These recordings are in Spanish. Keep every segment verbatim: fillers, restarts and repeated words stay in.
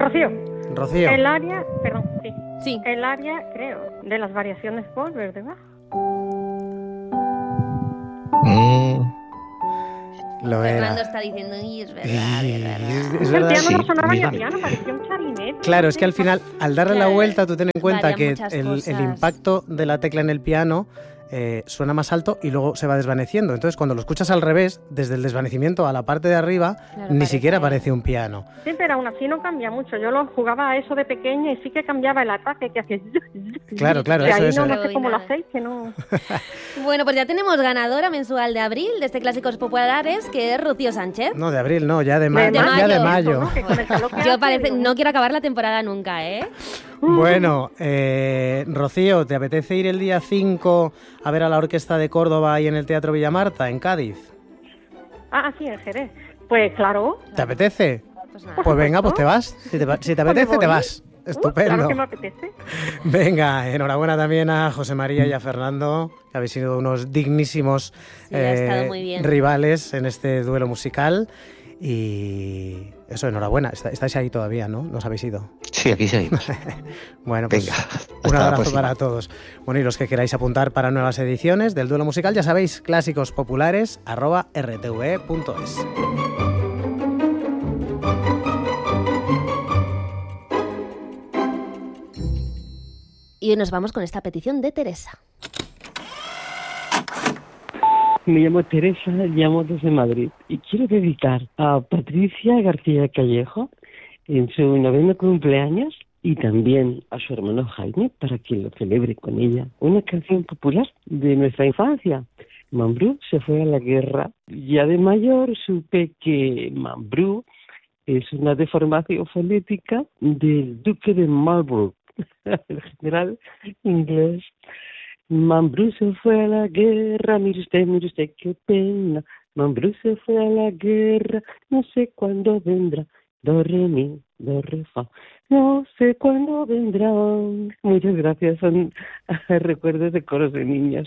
Rocío. Rocío. El área, perdón, sí. Sí. El área, creo, de las variaciones por ¿verdad? Mm. Lo Fernando era. está diciendo, y es verdad, es verdad. Es, es El verdad. piano sí, no sonaba ni a misma. piano, parecía un clarinete. Claro, es que al final, al darle Claro, la vuelta, tú ten en cuenta varían que muchas el, cosas. el impacto de la tecla en el piano eh, suena más alto y luego se va desvaneciendo. Entonces, cuando lo escuchas al revés, desde el desvanecimiento a la parte de arriba, Claro, ni parece- siquiera parece un piano. Sí, pero aún así no cambia mucho. Yo lo jugaba a eso de pequeña y sí que cambiaba el ataque que hacía. Claro, claro, Que eso ahí es. no, eh. no sé cómo lo Nada. hacéis, que no. Bueno, pues ya tenemos ganadora mensual de abril de este Clásicos Populares, que es Rocío Sánchez. No, de abril, no, ya de, ma- De ya de mayo. mayo. ¿no? Que con el calor que Yo hace, parece, digo, no quiero acabar la temporada nunca, ¿eh? Bueno, eh, Rocío, ¿te apetece ir el día cinco a ver a la Orquesta de Córdoba ahí en el Teatro Villamarta, en Cádiz? Ah, sí, en Jerez. Pues claro. ¿Te apetece? Pues nada. Pues venga, pues te vas. Si te, si te Pues me apetece, te voy. vas. Uh, Estupendo. claro que me apetece. Venga, enhorabuena también a José María y a Fernando, que habéis sido unos dignísimos Sí, ha estado muy bien. rivales en este duelo musical. Y eso, enhorabuena. Está- Estáis ahí todavía, ¿no? ¿No os habéis ido? Sí, aquí seguimos. Bueno, pues Venga, un hasta la abrazo próxima. para todos. Bueno, y los que queráis apuntar para nuevas ediciones del duelo musical, ya sabéis, clásicos populares arroba r t v e punto es. Y hoy nos vamos con esta petición de Teresa. Me llamo Teresa, llamo desde Madrid y quiero dedicar a Patricia García Callejo en su noveno cumpleaños y también a su hermano Jaime para que lo celebre con ella. Una canción popular de nuestra infancia. Mambrú se fue a la guerra. Ya de mayor supe que Mambrú es una deformación fonética del duque de Marlborough, el general inglés. Mambrú se fue a la guerra, mire usted, mire usted, qué pena. Mambrú se fue a la guerra, no sé cuándo vendrá. Do, re, mi, do, re, fa. No sé cuándo vendrá. Muchas gracias, son recuerdos de coros de niños.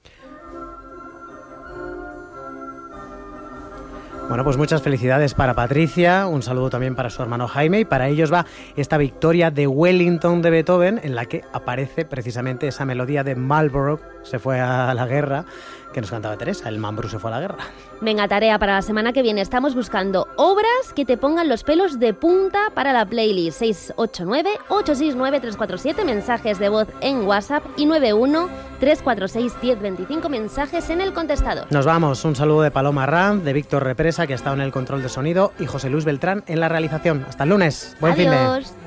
Bueno, pues muchas felicidades para Patricia, un saludo también para su hermano Jaime, y para ellos va esta victoria de Wellington de Beethoven, en la que aparece precisamente esa melodía de Marlborough, se fue a la guerra, que nos cantaba Teresa, el Mambrú se fue a la guerra. Venga, tarea para la semana que viene. Estamos buscando obras que te pongan los pelos de punta para la playlist. seis ocho nueve, ocho seis nueve, tres cuatro siete, mensajes de voz en WhatsApp y nueve uno, tres cuatro seis, uno cero dos cinco, mensajes en el contestador. Nos vamos, un saludo de Paloma Ranz, de Víctor Represa, que ha estado en el control de sonido, y José Luis Beltrán en la realización. Hasta el lunes, buen fin de... Adiós.